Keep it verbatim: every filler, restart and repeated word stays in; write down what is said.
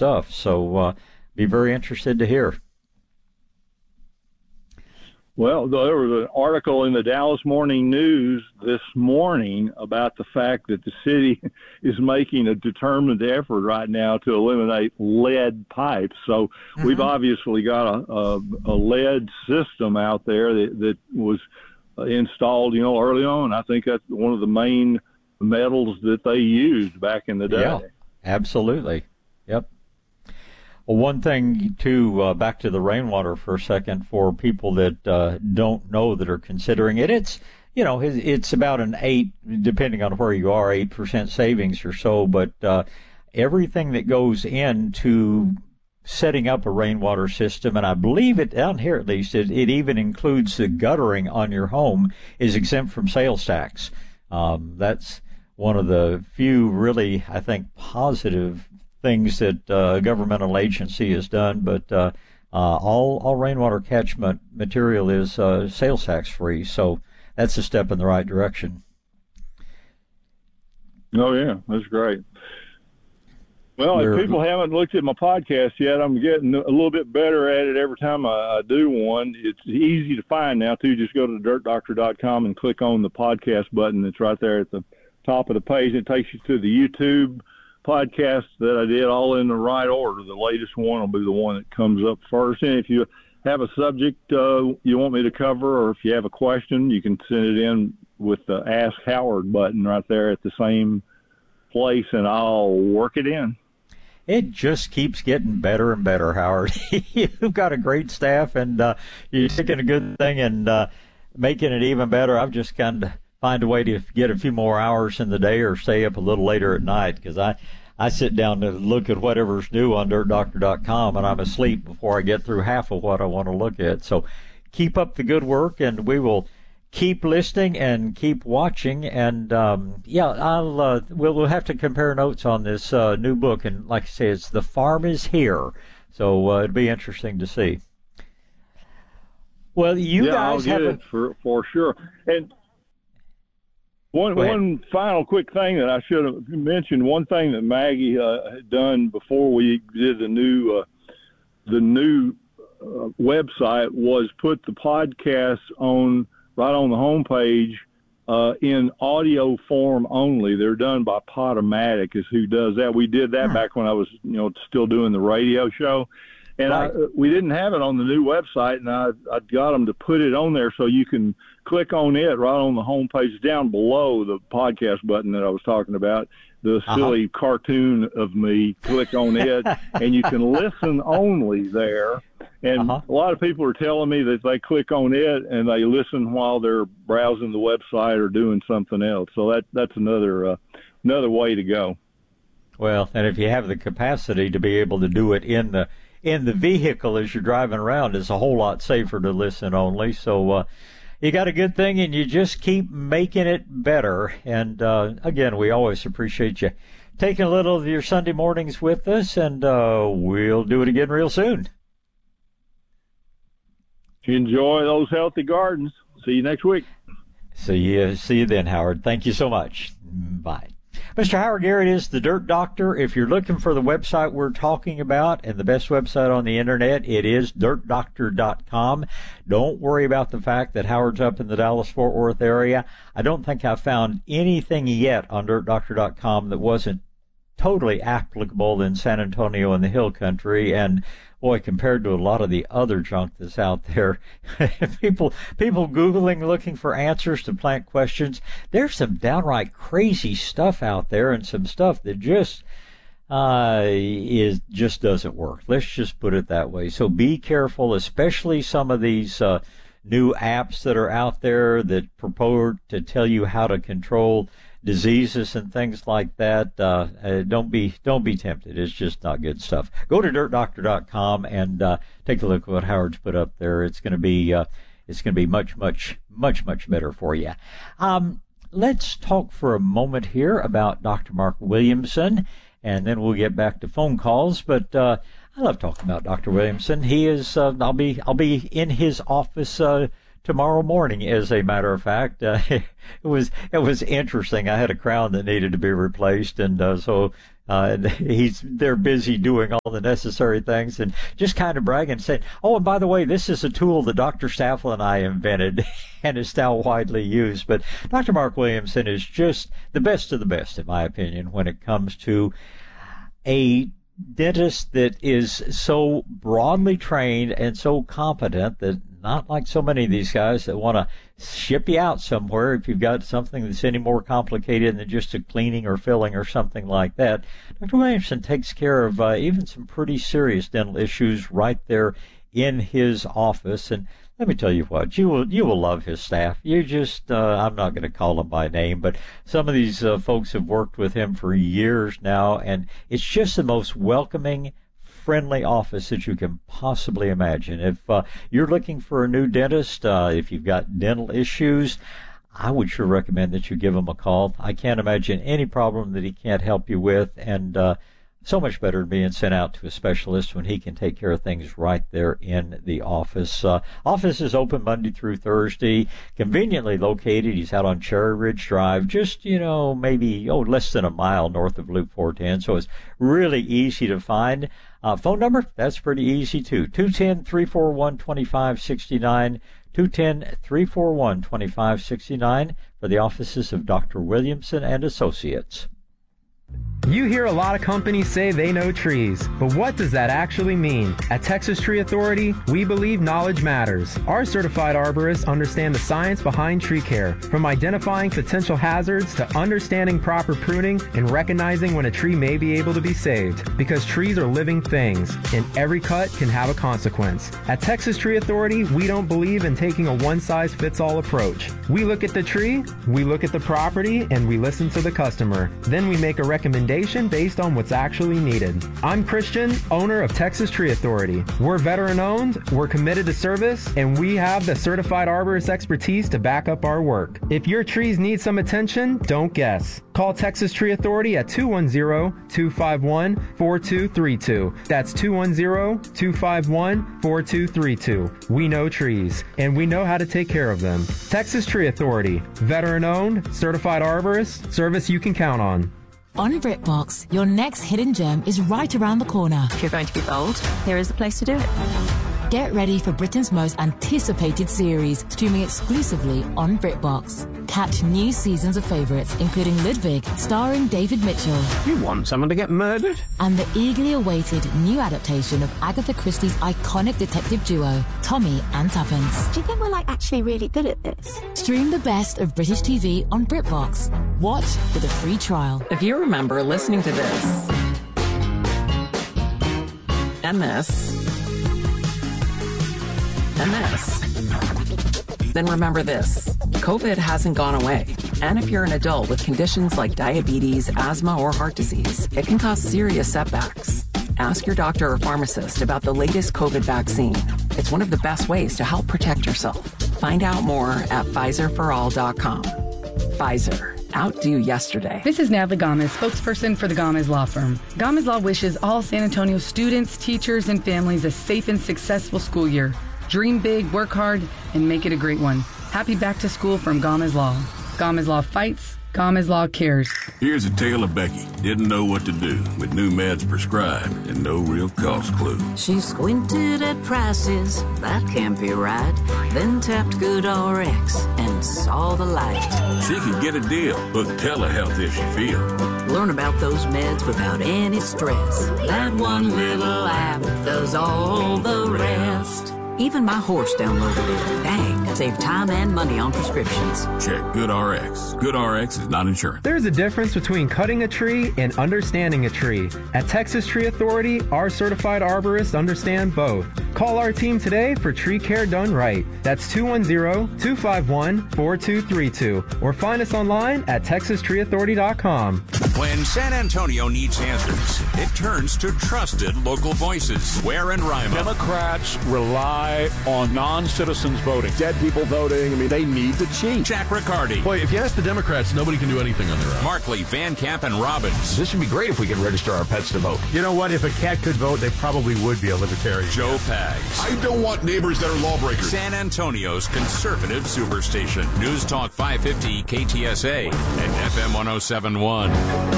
stuff. So uh, be very interested to hear. Well, there was an article in the Dallas Morning News this morning about the fact that the city is making a determined effort right now to eliminate lead pipes. So mm-hmm. we've obviously got a, a, a lead system out there that, that was installed, you know, early on. I think that's one of the main metals that they used back in the day. Yeah, absolutely. Yep. Well, one thing, too, uh, back to the rainwater for a second, for people that uh, don't know that are considering it, it's, you know, it's about an eight, depending on where you are, eight percent savings or so, but uh, everything that goes into setting up a rainwater system, and I believe it, down here at least, it, it even includes the guttering on your home, is exempt from sales tax. Um, that's one of the few really, I think, positive things that uh, a governmental agency has done, but uh, uh, all all rainwater catchment material is uh, sales tax free, so that's a step in the right direction. Oh yeah, that's great. Well, We're, if people haven't looked at my podcast yet, I'm getting a little bit better at it every time I, I do one. It's easy to find now too. Just go to dirt doctor dot com and click on the podcast button that's right there at the top of the page. It takes you to the YouTube podcasts that I did, all in the right order. The latest one will be the one that comes up first. And if you have a subject uh, you want me to cover, or if you have a question, you can send it in with the Ask Howard button right there at the same place, and I'll work it in. It just keeps getting better and better, Howard. You've got a great staff, and uh, you're taking a good thing and uh, making it even better. I've just kind of find a way to get a few more hours in the day or stay up a little later at night, because I, I sit down to look at whatever's new on dirt doctor dot com, and I'm asleep before I get through half of what I want to look at. So keep up the good work, and we will keep listening and keep watching. And, um, yeah, I'll uh, we'll, we'll have to compare notes on this uh, new book. And like I say, it's The Farm is Here. So uh, it'll be interesting to see. Well, you yeah, guys I'll get have it a... for, for sure. And One one final quick thing that I should have mentioned. One thing that Maggie uh, had done before we did the new uh, the new uh, website was put the podcasts on right on the homepage uh, in audio form only. They're done by Podomatic, is who does that. We did that hmm. back when I was you know still doing the radio show. And right. I, we didn't have it on the new website, and I, I got them to put it on there so you can click on it right on the home page down below the podcast button that I was talking about, the uh-huh. silly cartoon of me. Click on it, and you can listen only there. And uh-huh. a lot of people are telling me that they click on it and they listen while they're browsing the website or doing something else. So that that's another uh, another way to go. Well, and if you have the capacity to be able to do it in the in the vehicle as you're driving around, it's a whole lot safer to listen only. So uh, you got a good thing, and you just keep making it better. And uh, again, we always appreciate you taking a little of your Sunday mornings with us, and uh, we'll do it again real soon. Enjoy those healthy gardens. See you next week. See you, see you then, Howard. Thank you so much. Bye. Mister Howard Garrett is the Dirt Doctor. If you're looking for the website we're talking about and the best website on the internet, it is dirt doctor dot com. Don't worry about the fact that Howard's up in the Dallas-Fort Worth area. I don't think I've found anything yet on dirt doctor dot com that wasn't totally applicable in San Antonio and the Hill Country. And boy, compared to a lot of the other junk that's out there, people people Googling, looking for answers to plant questions, there's some downright crazy stuff out there, and some stuff that just uh, is just doesn't work. Let's just put it that way. So be careful, especially some of these uh, new apps that are out there that purport to tell you how to control diseases and things like that. Uh, uh, don't be don't be tempted. It's just not good stuff. Go to dirt doctor dot com and uh, take a look at what Howard's put up there. It's going to be uh, it's going to be much much much much better for you. Um, let's talk for a moment here about Doctor Mark Williamson, and then we'll get back to phone calls. But uh, I love talking about Doctor Williamson. He is. Uh, I'll be I'll be in his office Uh, tomorrow morning, as a matter of fact. Uh, it was it was interesting. I had a crown that needed to be replaced, and uh, so Uh, he's they're busy doing all the necessary things and just kind of bragging and saying, oh, and by the way, this is a tool that Doctor Staffel and I invented and is now widely used. But Doctor Mark Williamson is just the best of the best, in my opinion, when it comes to a dentist that is so broadly trained and so competent that not like so many of these guys that want to ship you out somewhere if you've got something that's any more complicated than just a cleaning or filling or something like that. Doctor Williamson takes care of uh, even some pretty serious dental issues right there in his office. And let me tell you what, you will you will love his staff. You just, uh, I'm not going to call them by name, but some of these uh, folks have worked with him for years now, and it's just the most welcoming, friendly office that you can possibly imagine. If uh, you're looking for a new dentist, uh, if you've got dental issues, I would sure recommend that you give him a call. I can't imagine any problem that he can't help you with, and uh, so much better than being sent out to a specialist when he can take care of things right there in the office. Uh, office is open Monday through Thursday, conveniently located. He's out on Cherry Ridge Drive, just, you know, maybe, oh, less than a mile north of Loop four ten, so it's really easy to find. Uh, phone number, that's pretty easy too, two one zero, three four one, two five six nine, two one zero, three four one, two five six nine for the offices of Doctor Williamson and Associates. You hear a lot of companies say they know trees, but what does that actually mean? At Texas Tree Authority, we believe knowledge matters. Our certified arborists understand the science behind tree care, from identifying potential hazards to understanding proper pruning and recognizing when a tree may be able to be saved. Because trees are living things, and every cut can have a consequence. At Texas Tree Authority, we don't believe in taking a one-size-fits-all approach. We look at the tree, we look at the property, and we listen to the customer. Then we make a recommendation based on what's actually needed. I'm Christian, owner of Texas Tree Authority. We're veteran-owned, we're committed to service, and we have the certified arborist expertise to back up our work. If your trees need some attention, don't guess. Call Texas Tree Authority at two one zero, two five one, four two three two. That's two one zero, two five one, four two three two. We know trees, and we know how to take care of them. Texas Tree Authority, veteran-owned, certified arborist, service you can count on. On BritBox, your next hidden gem is right around the corner. If you're going to be bold, here is the place to do it. Get ready for Britain's most anticipated series, streaming exclusively on BritBox. Catch new seasons of favourites, including Ludwig, starring David Mitchell. You want someone to get murdered? And the eagerly awaited new adaptation of Agatha Christie's iconic detective duo, Tommy and Tuppence. Do you think we're, like, actually really good at this? Stream the best of British T V on BritBox. Watch with a free trial. If you remember listening to this, and this, and this, then remember this. COVID hasn't gone away. And if you're an adult with conditions like diabetes, asthma, or heart disease, it can cause serious setbacks. Ask your doctor or pharmacist about the latest COVID vaccine. It's one of the best ways to help protect yourself. Find out more at Pfizer for all dot com. Pfizer. Outdo yesterday. This is Natalie Gomez, spokesperson for the Gomez Law Firm. Gomez Law wishes all San Antonio students, teachers, and families a safe and successful school year. Dream big, work hard, and make it a great one. Happy back to school from Gomez Law. Gomez Law fights, Gomez Law cares. Here's a tale of Becky. Didn't know what to do with new meds prescribed and no real cost clue. She squinted at prices, that can't be right. Then tapped GoodRx and saw the light. She could get a deal. Book telehealth if she feels. Learn about those meds without any stress. That one little app does all the rest. Even my horse downloaded it. Dang, save time and money on prescriptions. Check GoodRx. GoodRx is not insurance. There's a difference between cutting a tree and understanding a tree. At Texas Tree Authority, our certified arborists understand both. Call our team today for tree care done right. That's two one zero, two five one, four two three two. Or find us online at texas tree authority dot com. When San Antonio needs answers, it turns to trusted local voices. Ware and Rima. Democrats rely on non-citizens voting. Dead people voting. I mean, they need to change. Jack Riccardi. Boy, if you ask the Democrats, nobody can do anything on their own. Markley, Van Camp, and Robbins. This would be great if we could register our pets to vote. You know what? If a cat could vote, they probably would be a libertarian. Joe Pags. I don't want neighbors that are lawbreakers. San Antonio's conservative superstation. News Talk five fifty K T S A and F M one oh seven point one.